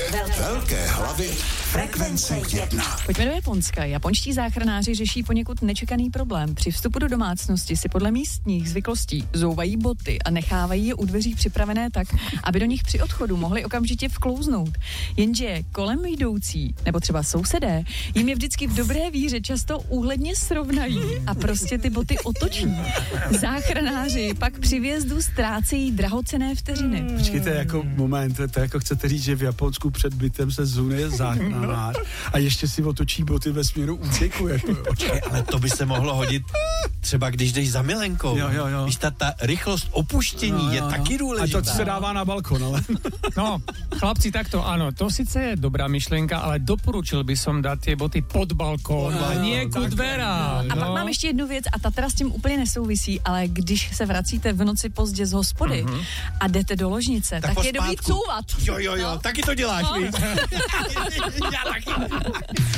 Velké hlavy frekvence 1. Pojďme do Japonska. Japonští záchranáři řeší poněkud nečekaný problém. Při vstupu do domácnosti si podle místních zvyklostí zouvají boty a nechávají je u dveří připravené tak, aby do nich při odchodu mohli okamžitě vklouznout. Jenže kolem jdoucí, nebo třeba sousedé, jim je vždycky v dobré víře často úhledně srovnají a prostě ty boty otočí. Záchranáři pak při vjezdu ztrácejí drahocenné vteřiny. Počkejte, jako moment, to jako chcete říct, že v Japonsku před bytem se zune záchranář a ještě si otočí boty ve směru útěku. Jako, ale to by se mohlo hodit třeba když jdeš za milenkou. Jo. Víš, ta rychlost opuštění je taky důležitá. A to se dává na balkon, ale... No, chlapci, takto áno, to síce je dobrá myšlienka, ale doporučil by som dať tie boty pod balkón a nie ku dverám. A pak mám ještě jednu věc a ta teda s tím úplně nesouvisí, ale když se vracíte v noci pozdě z hospody a jdete do ložnice, tak je dobrý couvat. Jo, taky to děláš, víš? Já taky.